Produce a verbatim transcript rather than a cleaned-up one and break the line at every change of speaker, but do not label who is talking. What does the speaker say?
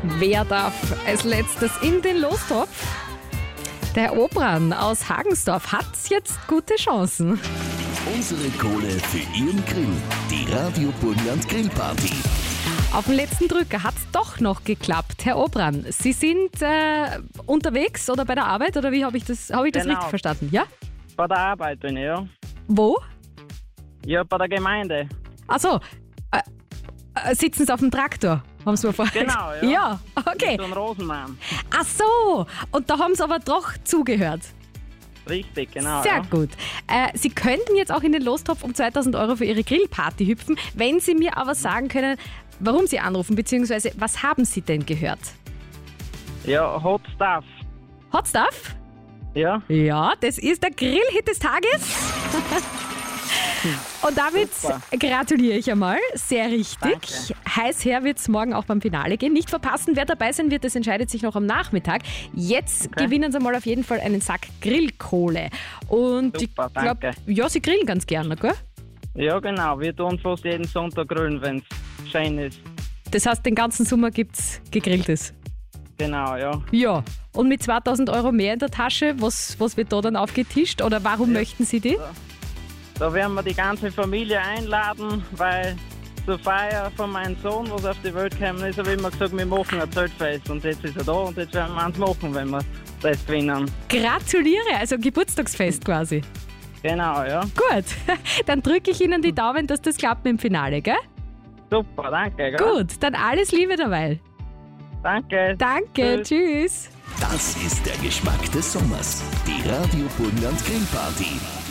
Wer darf als letztes in den Lostopf? Der Herr Obran aus Hagensdorf hat jetzt gute Chancen.
Unsere Kohle für Ihren Grill. Die Radio Burgenland Grillparty.
Auf den letzten Drücker hat es doch noch geklappt. Herr Obran, Sie sind äh, unterwegs oder bei der Arbeit oder wie habe ich das, hab ich das
Genau.
richtig verstanden? Ja?
Bei der Arbeit bin ich, ja.
Wo?
Ja, bei der Gemeinde.
Achso, äh, äh, sitzen Sie auf dem Traktor? Haben Sie mir vorher
Genau, ja.
Ja, okay.
So ein Rosenmann.
Ach so, und da haben Sie aber doch zugehört.
Richtig, genau.
Sehr
ja.
gut. Äh, Sie könnten jetzt auch in den Lostopf um zweitausend Euro für Ihre Grillparty hüpfen, wenn Sie mir aber sagen können, warum Sie anrufen, beziehungsweise was haben Sie denn gehört?
Ja, Hot Stuff.
Hot Stuff?
Ja,
Ja, das ist der Grillhit des Tages. Und damit
Super.
gratuliere ich einmal. Sehr richtig.
Danke.
Heiß her wird es morgen auch beim Finale gehen. Nicht verpassen, wer dabei sein wird, das entscheidet sich noch am Nachmittag. Jetzt
Okay.
gewinnen Sie mal auf jeden Fall einen Sack Grillkohle. Und
Super,
ich glaube,
danke.
ja, Sie grillen ganz gerne, gell?
ja genau. Wir tun fast jeden Sonntag grillen, wenn es schön ist.
Das heißt, den ganzen Sommer gibt es Gegrilltes.
Genau, ja.
Ja. Und mit zweitausend Euro mehr in der Tasche, was, was wird da dann aufgetischt? Oder warum
Ja.
möchten Sie die?
Da werden wir die ganze Familie einladen, weil zur Feier von meinem Sohn, was auf die Welt gekommen ist, habe ich immer gesagt, wir machen ein Zeltfest. Und jetzt ist er da und jetzt werden wir eins machen, wenn wir das gewinnen.
Gratuliere, also Geburtstagsfest quasi.
Genau, ja.
Gut, dann drücke ich Ihnen die Daumen, dass das klappt mit dem Finale, gell?
Super, danke. Gell?
Gut, dann alles Liebe dabei.
Danke.
Danke,
Tschüss.
tschüss.
Das ist der Geschmack des Sommers. Die Radio Burgenland Grillparty.